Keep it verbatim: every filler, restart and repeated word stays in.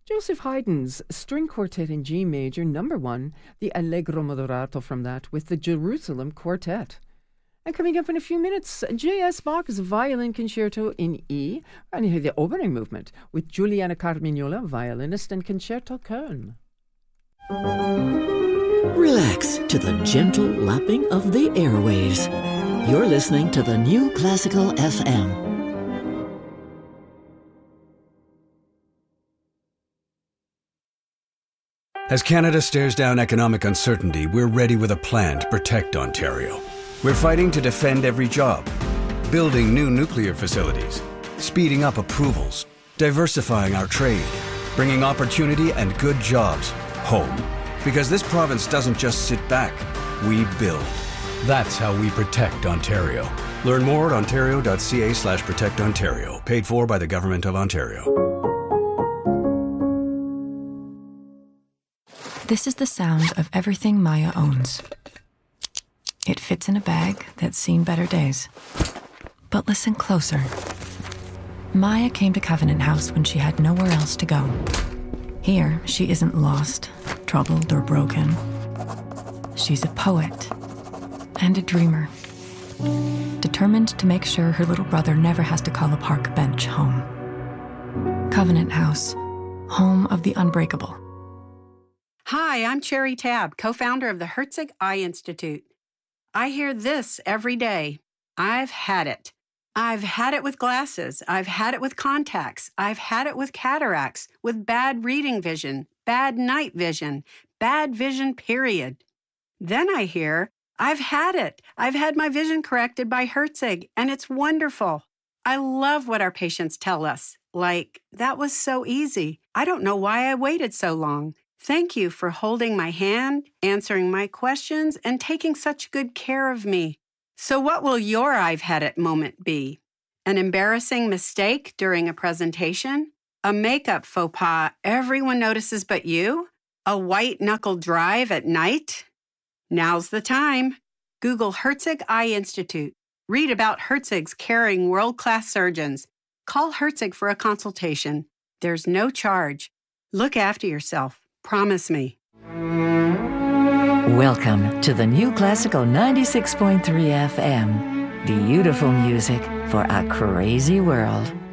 Joseph Haydn's String Quartet in G Major, number one, the Allegro Moderato from that, with the Jerusalem Quartet. And coming up in a few minutes, J S. Bach's Violin Concerto in E, and you hear the opening movement with Giuliana Carmignola, violinist, and Concerto Köln. Relax to the gentle lapping of the airwaves. You're listening to the New Classical F M. As Canada stares down economic uncertainty, we're ready with a plan to protect Ontario. We're fighting to defend every job, building new nuclear facilities, speeding up approvals, diversifying our trade, bringing opportunity and good jobs home. Because this province doesn't just sit back, we build. That's how we protect Ontario. Learn more at ontario.ca slash protect Ontario. Paid for by the Government of Ontario. This is the sound of everything Maya owns. It fits in a bag that's seen better days. But listen closer. Maya came to Covenant House when she had nowhere else to go. Here, she isn't lost, troubled, or broken. She's a poet and a dreamer, determined to make sure her little brother never has to call a park bench home. Covenant House, home of the unbreakable. Hi, I'm Cherry Tabb, co-founder of the Herzig Eye Institute. I hear this every day. I've had it. I've had it with glasses. I've had it with contacts. I've had it with cataracts, with bad reading vision, bad night vision, bad vision, period. Then I hear, I've had it. I've had my vision corrected by Herzig, and it's wonderful. I love what our patients tell us. Like, that was so easy. I don't know why I waited so long. Thank you for holding my hand, answering my questions, and taking such good care of me. So what will your I've had it moment be? An embarrassing mistake during a presentation? A makeup faux pas everyone notices but you? A white-knuckle drive at night? Now's the time. Google Herzig Eye Institute. Read about Herzig's caring world-class surgeons. Call Herzig for a consultation. There's no charge. Look after yourself. Promise me. Welcome to the New Classical ninety-six point three F M. Beautiful music for a crazy world.